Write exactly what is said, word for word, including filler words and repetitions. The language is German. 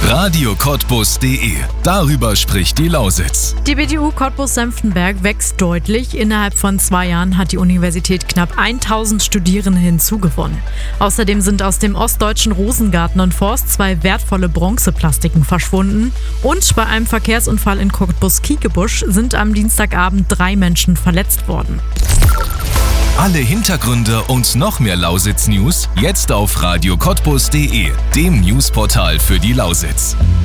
Radio Cottbus punkt de. Darüber spricht die Lausitz. Die B T U Cottbus-Senftenberg wächst deutlich. Innerhalb von zwei Jahren hat die Universität knapp tausend Studierende hinzugewonnen. Außerdem sind aus dem ostdeutschen Rosengarten und Forst zwei wertvolle Bronzeplastiken verschwunden. Und bei einem Verkehrsunfall in Cottbus-Kiekebusch sind am Dienstagabend drei Menschen verletzt worden. Alle Hintergründe und noch mehr Lausitz-News jetzt auf Radio Cottbus punkt de, dem Newsportal für die Lausitz.